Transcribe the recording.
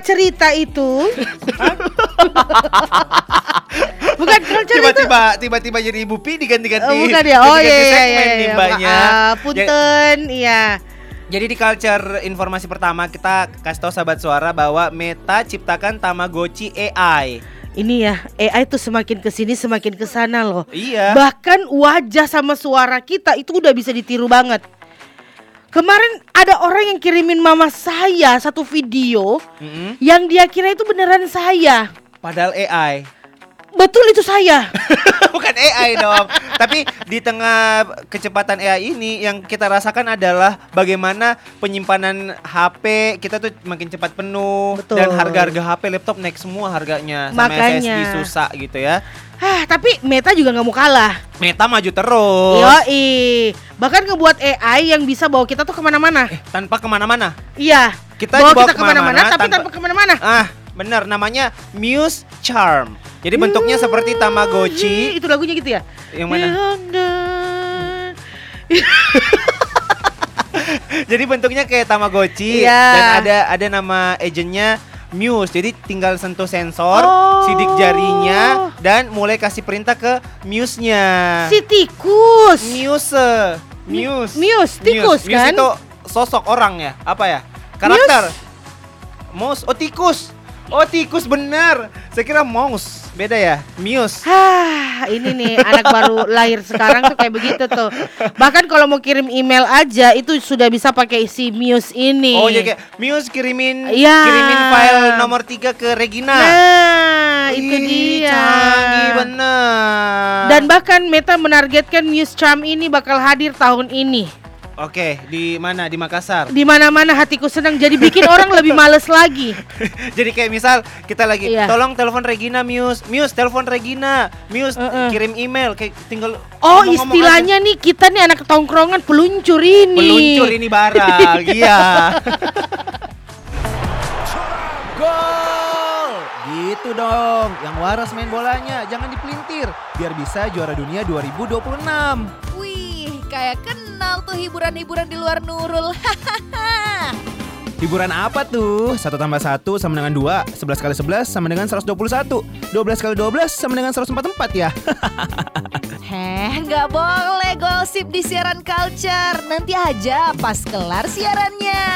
cerita itu. Bukan culture itu. Tiba-tiba jadi Ibu Pi diganti-ganti. Bukan ya. Oh iya. Segmen Mbaknya. Punten, iya. Jadi di culture informasi pertama kita kasih tahu sahabat suara bahwa Meta ciptakan Tamagotchi AI. Ini ya, AI tuh semakin kesini semakin kesana loh. Iya. Bahkan wajah sama suara kita itu udah bisa ditiru banget. Kemarin ada orang yang kirimin mama saya satu video yang dia kira itu beneran saya. Padahal AI. Betul itu saya. Bukan AI dong. Tapi di tengah kecepatan AI ini yang kita rasakan adalah bagaimana penyimpanan HP kita tuh makin cepat penuh. Betul. Dan harga-harga HP laptop naik semua harganya. Sama Makanya. SSD susah gitu ya. Tapi Meta juga gak mau kalah. Meta maju terus. Yoi. Bahkan ngebuat AI yang bisa bawa kita tuh kemana-mana. Tanpa kemana-mana. Iya. Kita bawa dibawa kita kemana-mana tapi tanpa kemana-mana. Bener, namanya Muse Charm. Jadi bentuknya seperti Tamagotchi. Itu lagunya gitu ya? Yang mana? Jadi bentuknya kayak Tamagotchi. Yeah. Dan ada nama agentnya Muse. Jadi tinggal sentuh sensor, sidik jarinya, dan mulai kasih perintah ke Muse-nya. Si tikus. Muse, tikus kan? Muse itu sosok orang ya? Apa ya? Karakter. Mouse, tikus bener. Saya kira mouse. Beda ya, Muse. Ini nih anak baru lahir sekarang tuh kayak begitu tuh. Bahkan kalau mau kirim email aja itu sudah bisa pakai si Muse ini. Oh ya, kayak Muse kirimin file nomor 3 ke Regina. Nah, itu dia. Canggih bener. Dan bahkan Meta menargetkan Muse Charm ini bakal hadir tahun ini. Oke, di mana? Di Makassar. Di mana-mana hatiku senang, jadi bikin orang lebih males lagi. Jadi kayak misal kita lagi tolong telepon Regina, Muse telepon Regina, Muse kirim email, kayak tinggal istilahnya aja. Nih kita nih anak tongkrongan peluncur ini barang. Iya. Gol! Gitu dong. Yang waras main bolanya, jangan dipelintir biar bisa juara dunia 2026. Wih, kayak kenal tuh hiburan-hiburan di luar Nurul. Hiburan apa tuh? 1 tambah 1 sama dengan 2, 11 kali 11 sama dengan 121, 12 kali 12 sama dengan 144 ya. Nggak boleh gosip di siaran culture. Nanti aja pas kelar siarannya.